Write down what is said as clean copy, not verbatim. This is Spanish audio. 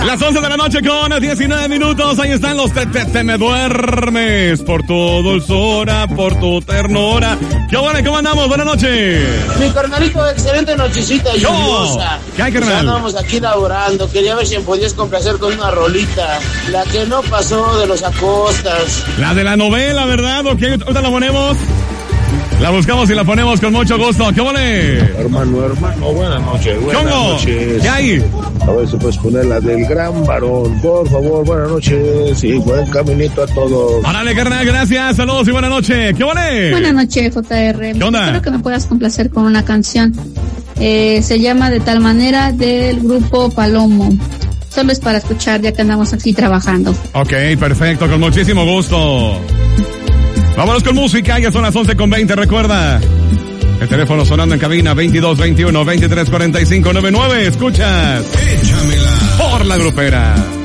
Las 11 de la noche con 19 minutos. Ahí están los Te me duermes. Por tu dulzura, por tu ternura. ¿Qué bueno? ¿Cómo andamos? Buenas noches. Mi carnalito, excelente nochecita lluviosa. ¿Qué hay, carnal? Ya andamos aquí laborando. Quería ver si me podías complacer con una rolita. La que no pasó de los Acostas. La de la novela, ¿verdad? Ok, ahorita la ponemos. La buscamos y la ponemos con mucho gusto. ¿Qué vale? Hermano, buenas noches. Buenas noches. ¿Qué hay? A ver si puedes poner la del gran varón. Por favor, buenas noches y buen caminito a todos. Órale, carnal, gracias. Saludos y buenas noches. ¿Qué vale? Buenas noches, JR. ¿Qué onda? Espero que me puedas complacer con una canción. Se llama De tal manera, del grupo Palomo. Solo es para escuchar ya que andamos aquí trabajando. Ok, perfecto, con muchísimo gusto. Vámonos con música, ya son las 11:20, recuerda. El teléfono sonando en cabina 2221-234599. Escuchas. Échamela. Por la grupera.